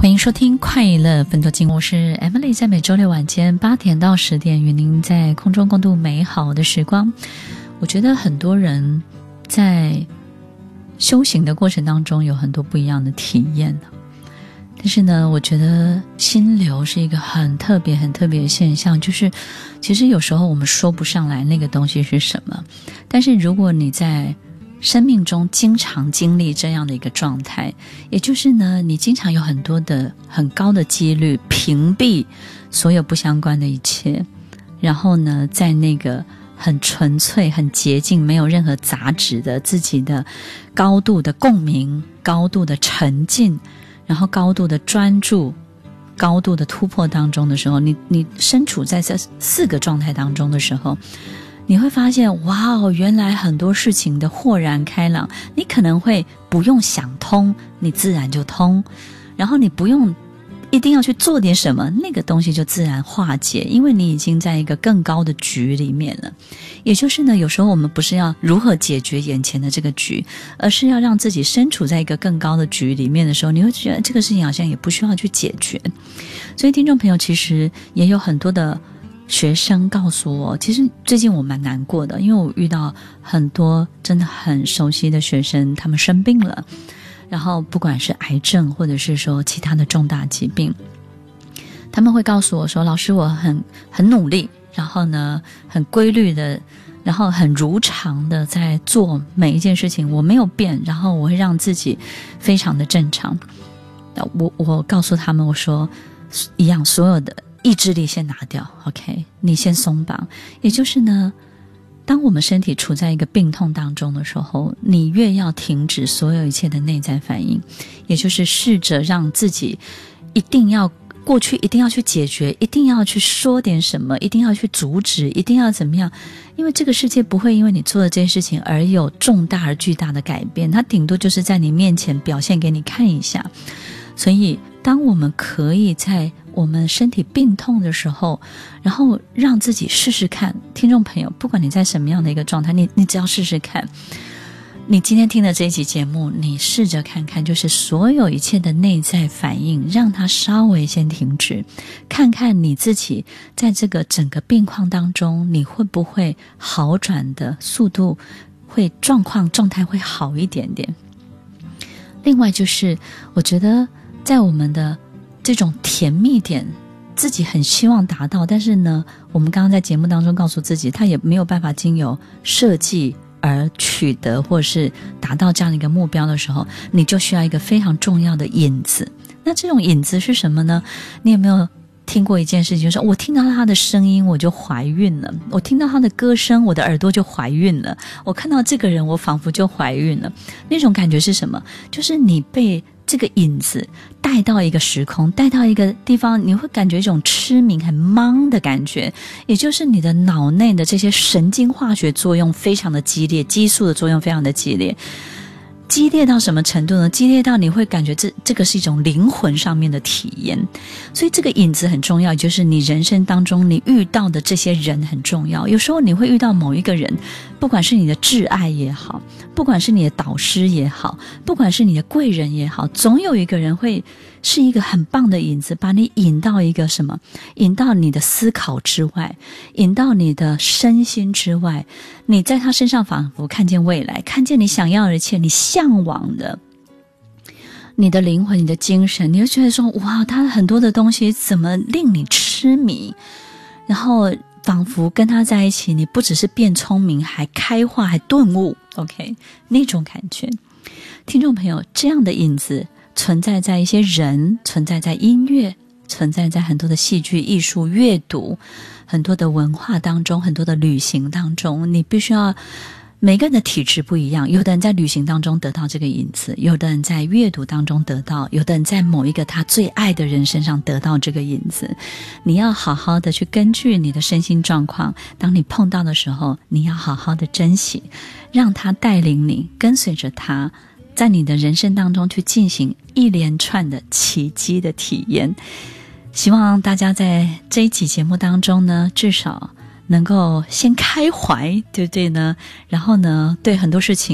欢迎收听快乐分多金，我是 Emily， 在每周六晚间8点到10点与您在空中共度美好的时光。我觉得很多人在修行的过程当中有很多不一样的体验，但是呢，我觉得心流是一个很特别的现象，就是其实有时候我们说不上来那个东西是什么，但是如果你在生命中经常经历这样的一个状态，也就是呢，你经常有很多的很高的几率屏蔽所有不相关的一切，然后呢，在那个很纯粹很洁净没有任何杂质的自己的高度的共鸣，高度的沉浸，然后高度的专注，高度的突破当中的时候，你身处在这4个状态当中的时候，你会发现哇哦，原来很多事情的豁然开朗，你可能会不用想通，你自然就通，然后你不用一定要去做点什么，那个东西就自然化解，因为你已经在一个更高的局里面了。也就是呢，有时候我们不是要如何解决眼前的这个局，而是要让自己身处在一个更高的局里面的时候，你会觉得这个事情好像也不需要去解决。所以听众朋友，其实也有很多的学生告诉我，其实最近我蛮难过的，因为我遇到很多真的很熟悉的学生，他们生病了，然后不管是癌症或者是说其他的重大疾病，他们会告诉我说，老师，我很努力，然后呢很规律的，然后很如常的在做每一件事情，我没有变，然后我会让自己非常的正常。我告诉他们，我说一样，所有的意志力先拿掉 OK， 你先松绑。也就是呢，当我们身体处在一个病痛当中的时候，你越要停止所有一切的内在反应，也就是试着让自己过去一定要去解决，一定要去说点什么，一定要去阻止，一定要怎么样，因为这个世界不会因为你做的这些事情而有重大而巨大的改变，它顶多就是在你面前表现给你看一下。所以当我们可以在我们身体病痛的时候，然后让自己试试看，听众朋友，不管你在什么样的一个状态，你只要试试看。你今天听的这一集节目，你试着看看，就是所有一切的内在反应，让它稍微先停止，看看你自己在这个整个病况当中，你会不会好转的速度会状态会好一点点。另外就是我觉得在我们的这种甜蜜点自己很希望达到，但是呢，我们刚刚在节目当中告诉自己，他也没有办法经由设计而取得或是达到这样的一个目标的时候，你就需要一个非常重要的引子。那这种引子是什么呢？你有没有听过一件事情，就是我听到他的声音我就怀孕了，我听到他的歌声我的耳朵就怀孕了，我看到这个人我仿佛就怀孕了。那种感觉是什么？就是你被这个引子带到一个时空，带到一个地方，你会感觉一种痴迷很懵的感觉，也就是你的脑内的这些神经化学作用非常的激烈，激素的作用非常的激烈。激烈到什么程度呢？激烈到你会感觉这个是一种灵魂上面的体验。所以这个引子很重要，就是你人生当中你遇到的这些人很重要。有时候你会遇到某一个人，不管是你的挚爱也好，不管是你的导师也好，不管是你的贵人也好，总有一个人会是一个很棒的引子，把你引到一个什么？引到你的思考之外，引到你的身心之外，你在他身上仿佛看见未来，看见你想要的一切，你向往的，你的灵魂，你的精神，你会觉得说，哇，他很多的东西怎么令你痴迷，然后仿佛跟他在一起，你不只是变聪明，还开化，还顿悟 OK， 那种感觉。听众朋友，这样的引子存在在一些人，存在在音乐，存在在很多的戏剧、艺术、阅读，很多的文化当中，很多的旅行当中，你必须要，每个人的体质不一样，有的人在旅行当中得到这个引子，有的人在阅读当中得到，有的人在某一个他最爱的人身上得到这个引子。你要好好的去根据你的身心状况，当你碰到的时候，你要好好的珍惜，让他带领你，跟随着他，在你的人生当中去进行一连串的奇迹的体验。希望大家在这一期节目当中呢，至少能够先开怀，对不对呢？然后呢，对很多事情